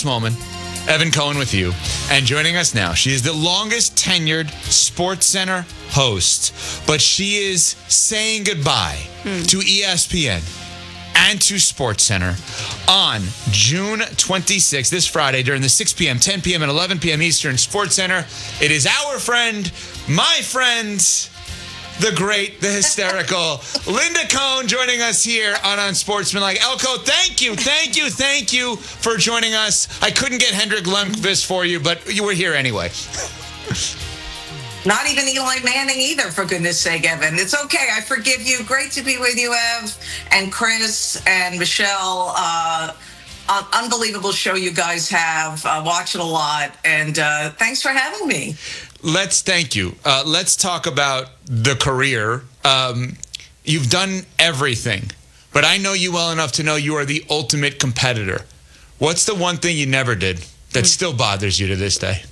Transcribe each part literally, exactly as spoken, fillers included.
Sports Moment. Evan Cohen with you. And joining us now, she is the longest tenured SportsCenter host, but she is saying goodbye hmm. to E S P N and to SportsCenter on June twenty-sixth, this Friday, during the six p.m., ten p.m., and eleven p.m. Eastern SportsCenter. It is our friend, my friend, the great, the hysterical Linda Cohn joining us here on Unsportsmanlike. Elko, thank you, thank you, thank you for joining us. I couldn't get Hendrik Lundqvist for you, but you were here anyway. Not even Eli Manning either, for goodness sake, Evan. It's okay. I forgive you. Great to be with you, Ev, and Chris, and Michelle. Uh, uh, unbelievable show you guys have. Uh, watch it a lot, and uh, thanks for having me. Let's thank you. Uh, let's talk about the career. Um, you've done everything, but I know you well enough to know you are the ultimate competitor. What's the one thing you never did that mm. still bothers you to this day?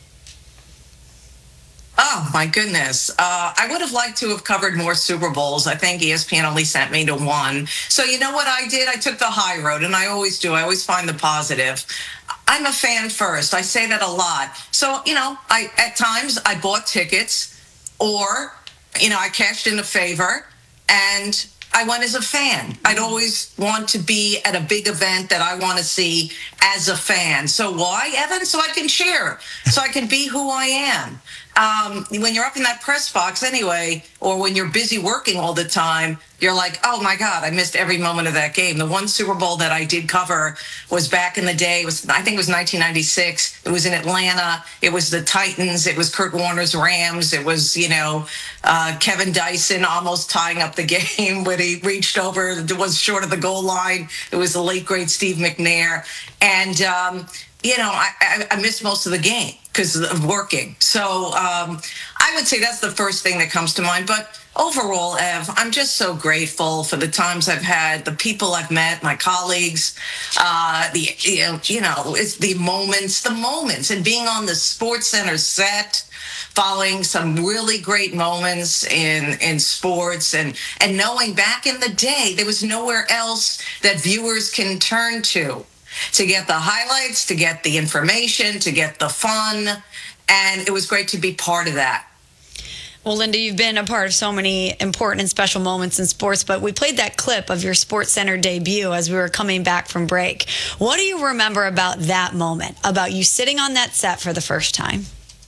Oh, my goodness. Uh, I would have liked to have covered more Super Bowls. I think E S P N only sent me to one. So you know what I did? I took the high road, and I always do. I always find the positive. I'm a fan first. I say that a lot. So, you know, I at times I bought tickets, or, you know, I cashed in a favor, and I went as a fan. I'd always want to be at a big event that I want to see as a fan. So why, Evan? So I can cheer. So I can be who I am. Um, when you're up in that press box anyway, or when you're busy working all the time, you're like, oh my God, I missed every moment of that game. The one Super Bowl that I did cover was back in the day. It was, I think it was nineteen ninety-six. It was in Atlanta. It was the Titans. It was Kurt Warner's Rams. It was, you know, uh, Kevin Dyson almost tying up the game when he reached over, was short of the goal line. It was the late, great Steve McNair. And, um, you know, I, I, I missed most of the game because of working. So um, I would say that's the first thing that comes to mind. But overall, Ev, I'm just so grateful for the times I've had, the people I've met, my colleagues, uh, the you know, you know, it's the moments, the moments, and being on the SportsCenter set, following some really great moments in in sports, and and knowing back in the day there was nowhere else that viewers can turn to. To get the highlights, to get the information, to get the fun. And it was great to be part of that. Well, Linda, you've been a part of so many important and special moments in sports, but we played that clip of your SportsCenter debut as we were coming back from break. What do you remember about that moment, about you sitting on that set for the first time?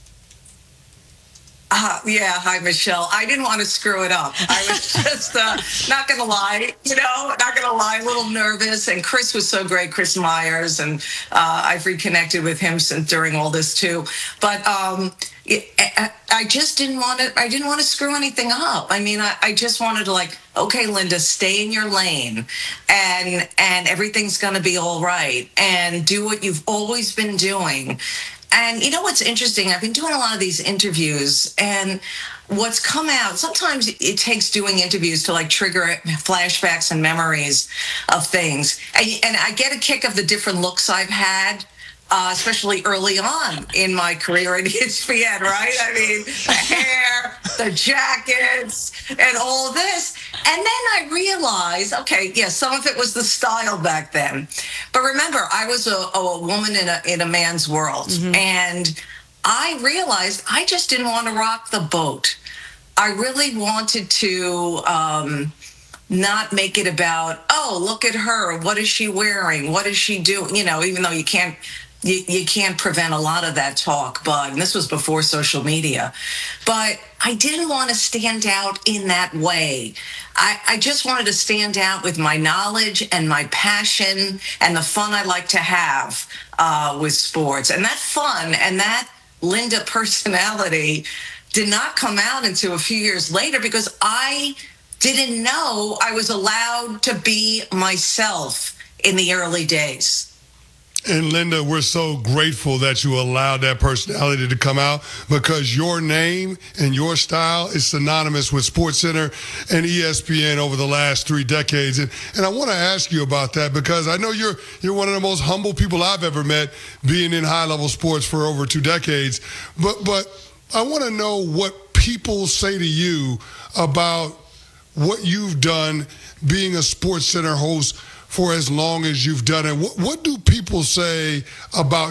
Uh, yeah, hi, Michelle. I didn't want to screw it up. I was just, uh, not going to lie, you know, not going to lie, a little nervous. And Chris was so great, Chris Myers, and uh, I've reconnected with him since during all this too. But um, it, I, I just didn't want to, I didn't want to screw anything up. I mean, I, I just wanted to like, okay, Linda, stay in your lane, and and everything's going to be all right, and do what you've always been doing. And you know what's interesting? I've been doing a lot of these interviews, and what's come out, sometimes it takes doing interviews to like trigger flashbacks and memories of things. And, and I get a kick of the different looks I've had, uh, especially early on in my career at E S P N, right? I mean, the hair, the jackets, and all of this. And then I realized, okay, yeah, some of it was the style back then. But remember, I was a, a woman in a in a man's world. Mm-hmm. And I realized I just didn't want to rock the boat. I really wanted to um, not make it about, oh, look at her. What is she wearing? What is she doing? You know, even though you can't, You, you can't prevent a lot of that talk, but and this was before social media. But I didn't want to stand out in that way. I, I just wanted to stand out with my knowledge and my passion and the fun I like to have uh, with sports. And that fun and that Linda personality did not come out until a few years later, because I didn't know I was allowed to be myself in the early days. And Linda, we're so grateful that you allowed that personality to come out, because your name and your style is synonymous with SportsCenter and E S P N over the last three decades. And, and I want to ask you about that, because I know you're you're one of the most humble people I've ever met, being in high-level sports for over two decades. But but I want to know what people say to you about what you've done being a SportsCenter host for as long as you've done it. What, what do people say about